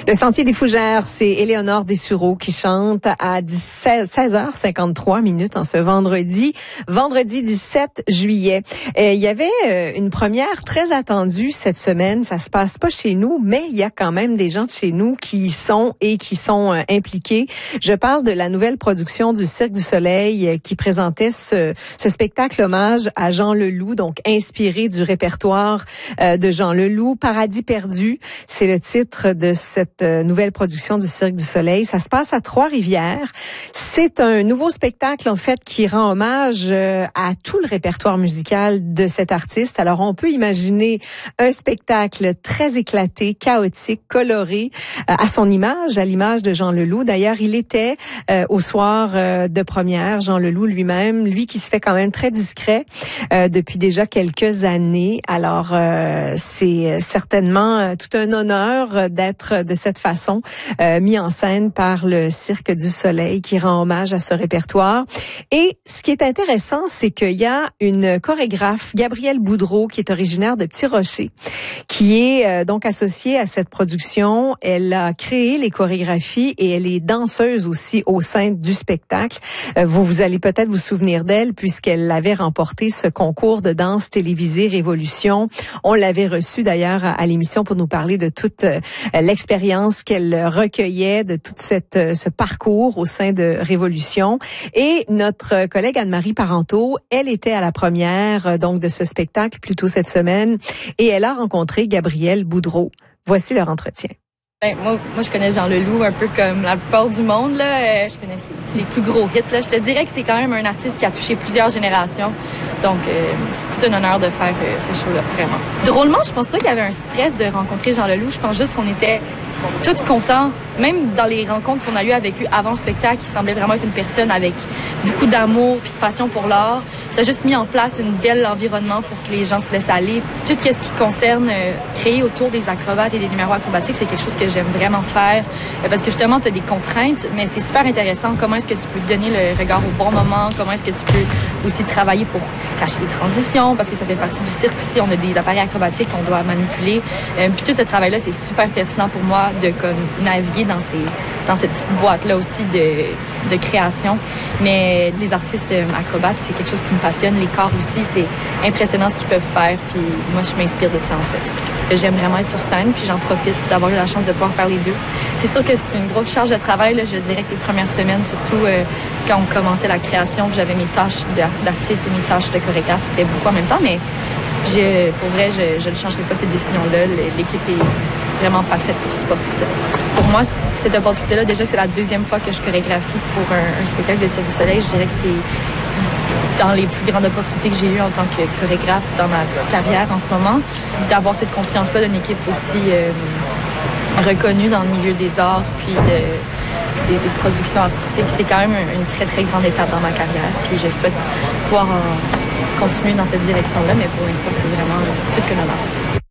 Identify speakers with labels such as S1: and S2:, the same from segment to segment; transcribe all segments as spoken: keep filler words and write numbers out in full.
S1: Le Sentier des Fougères, c'est Éléonore Dessureau qui chante à seize heures cinquante-trois minutes en ce vendredi, vendredi dix-sept juillet. Et il y avait une première très attendue cette semaine. Ça se passe pas chez nous, mais il y a quand même des gens de chez nous qui y sont et qui sont euh, impliqués. Je parle de la nouvelle production du Cirque du Soleil euh, qui présentait ce, ce spectacle hommage à Jean Leloup, donc inspiré du répertoire euh, de Jean Leloup. Paradis perdu, c'est le titre de cette euh, nouvelle production du Cirque du Soleil. Ça se passe à Trois-Rivières. C'est un nouveau spectacle, en fait, qui rend hommage euh, à tout le répertoire musical de cet artiste. Alors, on peut imaginer un spectacle très éclaté, chaotique, coloré, euh, à son image, à l'image de Jean Leloup. D'ailleurs, il était euh, au soir euh, de première, Jean Leloup lui-même, lui qui se fait quand même très discret euh, depuis déjà quelques années. Alors, euh, c'est certainement euh, tout un honneur d'être de cette façon euh, mis en scène par le Cirque du Soleil qui rend hommage à ce répertoire. Et ce qui est intéressant, c'est qu'il y a une chorégraphe, Gabrielle Boudreau, qui est originaire de Petit-Rocher, qui est euh, donc associée à cette production. Elle a créé les chorégraphies et elle est danseuse aussi au sein du spectacle. Euh, vous, vous allez peut-être vous souvenir d'elle puisqu'elle avait remporté ce concours de danse télévisé Révolution. On l'avait reçue d'ailleurs à, à l'émission pour nous parler de toute euh, l'expérience qu'elle recueillait, de tout cette, euh, ce parcours au sein de Révolution. Et notre collègue Anne-Marie Parenteau, elle était à la première euh, donc de ce spectacle plus tôt cette semaine et elle a rencontré Gabrielle Boudreau. Voici leur entretien.
S2: Ben, moi, moi, je connais Jean Leloup un peu comme la plupart du monde. Là. Je connais ses, ses plus gros hits. Là. Je te dirais que c'est quand même un artiste qui a touché plusieurs générations. Donc, euh, c'est tout un honneur de faire euh, ce show-là, vraiment. Drôlement, je pense pas qu'il y avait un stress de rencontrer Jean Leloup. Je pense juste qu'on était tous contents. Même dans les rencontres qu'on a eues avec lui avant le spectacle, il semblait vraiment être une personne avec beaucoup d'amour et de passion pour l'art. Ça a juste mis en place un bel environnement pour que les gens se laissent aller. Tout ce qui concerne euh, créer autour des acrobates et des numéros acrobatiques, c'est quelque chose que j'aime vraiment faire. Euh, parce que justement, tu as des contraintes, mais c'est super intéressant. Comment est-ce que tu peux donner le regard au bon moment? Comment est-ce que tu peux aussi travailler pour cacher les transitions? Parce que ça fait partie du cirque aussi. On a des appareils acrobatiques qu'on doit manipuler. Euh, puis tout ce travail-là, c'est super pertinent pour moi de comme naviguer dans ces dans cette petite boîte-là aussi de, de création. Mais les artistes acrobates, c'est quelque chose qui me passionne. Les corps aussi, c'est impressionnant ce qu'ils peuvent faire. Puis moi, je m'inspire de ça, en fait. J'aime vraiment être sur scène, puis j'en profite d'avoir eu la chance de pouvoir faire les deux. C'est sûr que c'est une grosse charge de travail, là. Je dirais que les premières semaines, surtout euh, quand on commençait la création, j'avais mes tâches d'artiste et mes tâches de chorégraphe, c'était beaucoup en même temps, mais je, pour vrai, je, je ne changerai pas cette décision-là. L'équipe est vraiment parfaite pour supporter ça. Pour moi, cette opportunité-là, déjà, c'est la deuxième fois que je chorégraphie pour un, un spectacle de Cirque du Soleil. Je dirais que c'est dans les plus grandes opportunités que j'ai eues en tant que chorégraphe dans ma carrière en ce moment. D'avoir cette confiance-là d'une équipe aussi euh, reconnue dans le milieu des arts puis de, des, des productions artistiques, c'est quand même une très, très grande étape dans ma carrière. Puis je souhaite pouvoir en continuer dans cette direction-là, mais pour l'instant, c'est vraiment tout que l'honneur.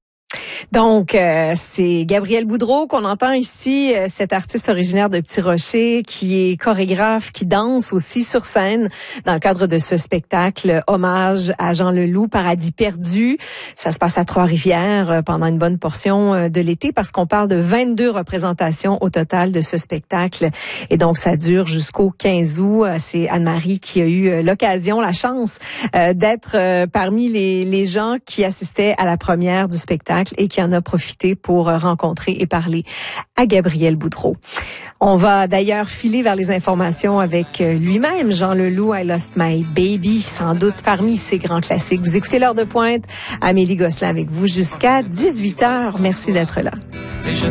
S1: Donc, euh, c'est Gabrielle Boudreau qu'on entend ici, euh, cette artiste originaire de Petit-Rocher qui est chorégraphe, qui danse aussi sur scène dans le cadre de ce spectacle hommage à Jean Leloup, Paradis perdu. Ça se passe à Trois-Rivières euh, pendant une bonne portion euh, de l'été parce qu'on parle de vingt-deux représentations au total de ce spectacle. Et donc, ça dure jusqu'au quinze août. Euh, c'est Anne-Marie qui a eu euh, l'occasion, la chance euh, d'être euh, parmi les, les gens qui assistaient à la première du spectacle et qui en a profité pour rencontrer et parler à Gabrielle Boudreau. On va d'ailleurs filer vers les informations avec lui-même, Jean Leloup, I Lost My Baby, sans doute parmi ses grands classiques. Vous écoutez l'heure de pointe, Amélie Gosselin avec vous jusqu'à dix-huit heures. Merci d'être là.